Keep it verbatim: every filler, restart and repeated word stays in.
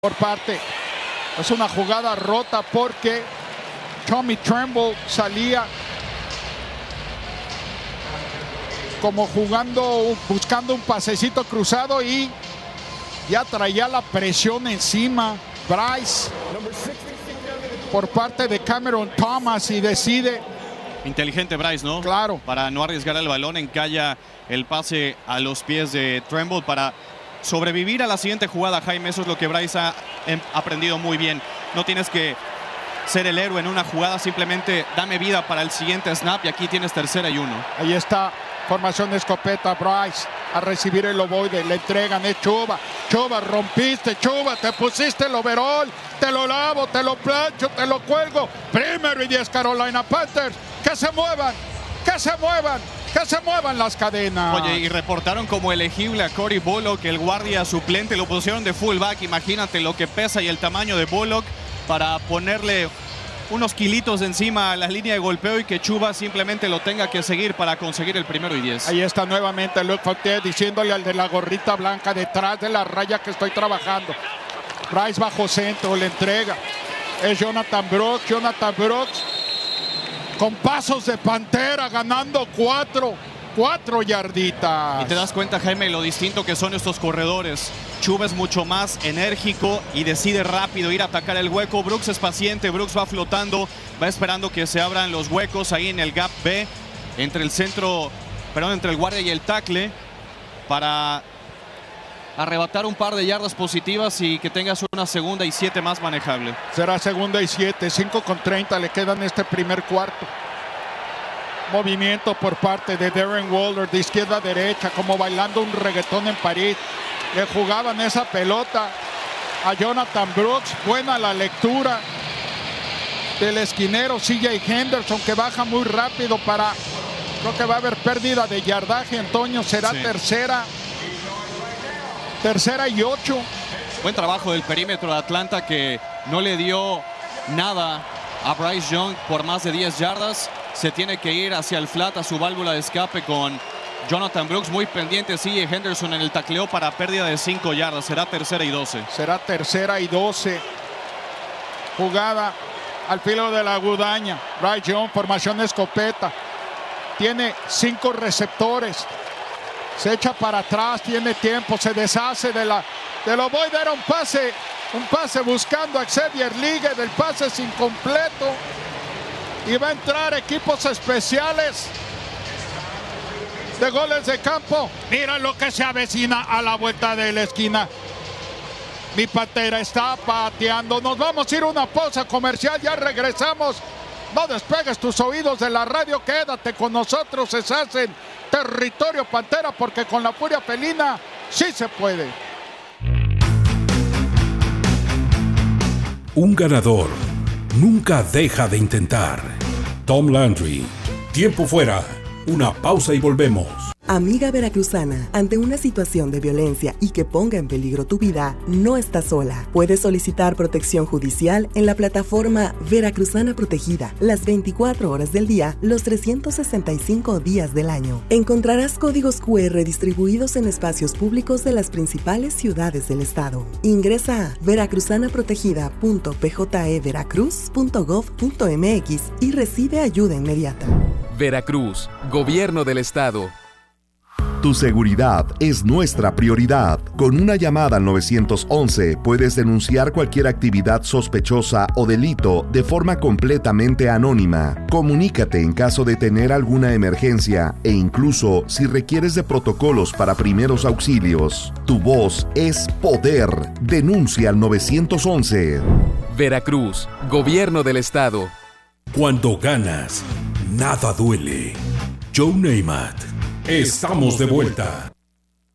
por parte. Es una jugada rota porque Tommy Tremble salía como jugando, buscando un pasecito cruzado y ya traía la presión encima Bryce por parte de Cameron Thomas y decide. Inteligente Bryce, ¿no? Claro. Para no arriesgar el balón, encalla el pase a los pies de Tremble para sobrevivir a la siguiente jugada, Jaime. Eso es lo que Bryce ha aprendido muy bien. No tienes que ser el héroe en una jugada, simplemente dame vida para el siguiente snap y aquí tienes tercera y uno. Ahí está, formación de escopeta, Bryce a recibir el ovoide, le entregan, es Chuba. Chuba, rompiste, Chuba, te pusiste el overall, te lo lavo, te lo plancho, te lo cuelgo. Primero y diez Carolina Panthers, que se muevan, que se muevan. Que se muevan las cadenas. Oye, y reportaron como elegible a Cody Bullock, el guardia suplente. Lo pusieron de fullback. Imagínate lo que pesa y el tamaño de Bullock para ponerle unos kilitos encima a la línea de golpeo y que Chuba simplemente lo tenga que seguir para conseguir el primero y diez. Ahí está nuevamente Luke Fortier diciéndole al de la gorrita blanca detrás de la raya que estoy trabajando. Bryce bajo centro, le entrega. Es Jonathan Brooks. Jonathan Brooks con pasos de pantera, ganando cuatro, cuatro yarditas. Y te das cuenta, Jaime, lo distinto que son estos corredores. Chuba es mucho más enérgico y decide rápido ir a atacar el hueco. Brooks es paciente, Brooks va flotando, va esperando que se abran los huecos ahí en el gap B, entre el centro, perdón, entre el guardia y el tackle, para arrebatar un par de yardas positivas y que tengas una segunda y siete más manejable. Será segunda y siete, cinco con treinta le quedan este primer cuarto. Movimiento por parte de Darren Waller de izquierda a derecha, como bailando un reggaetón en París. Le jugaban esa pelota a Jonathan Brooks. Buena la lectura del esquinero C J Henderson, que baja muy rápido para... Creo que va a haber pérdida de yardaje, Antonio. Será sí. tercera. Tercera y ocho. Buen trabajo del perímetro de Atlanta, que no le dio nada a Bryce Young por más de diez yardas. Se tiene que ir hacia el flat, a su válvula de escape con Jonathan Brooks. Muy pendiente C J Henderson en el tacleo para pérdida de cinco yardas. Será tercera y doce. Será tercera y doce. Jugada al filo de la gudaña. Bryce Young, formación de escopeta. Tiene cinco receptores. Se echa para atrás, tiene tiempo, se deshace de la de lo voy a dar un pase, un pase buscando a Xavier Ligue, del pase es incompleto y va a entrar equipos especiales de goles de campo. Mira lo que se avecina a la vuelta de la esquina. Mi Pantera está pateando. Nos vamos a ir a una pausa comercial, ya regresamos. No despegues tus oídos de la radio, quédate con nosotros, se hacen Territorio Pantera, porque con la furia felina sí se puede. Un ganador nunca deja de intentar. Tom Landry. Tiempo fuera. Una pausa y volvemos. Amiga veracruzana, ante una situación de violencia y que ponga en peligro tu vida, no estás sola. Puedes solicitar protección judicial en la plataforma Veracruzana Protegida, las veinticuatro horas del día, los trescientos sesenta y cinco días del año. Encontrarás códigos cu erre distribuidos en espacios públicos de las principales ciudades del estado. Ingresa a veracruzanaprotegida punto p j e veracruz punto gov punto m x y recibe ayuda inmediata. Veracruz, Gobierno del Estado. Tu seguridad es nuestra prioridad. Con una llamada al nueve once puedes denunciar cualquier actividad sospechosa o delito de forma completamente anónima. Comunícate en caso de tener alguna emergencia e incluso si requieres de protocolos para primeros auxilios. Tu voz es poder. Denuncia al nueve once. Veracruz, Gobierno del Estado. Cuando ganas, nada duele. Joe Namath. Estamos de vuelta.